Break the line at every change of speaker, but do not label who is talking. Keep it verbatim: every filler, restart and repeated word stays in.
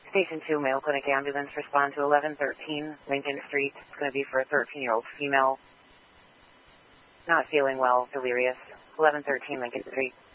Station two, Mayo Clinic ambulance, respond to eleven thirteen Lincoln Street. It's going to be for a thirteen-year-old female. Not feeling well, delirious. eleven thirteen Lincoln Street.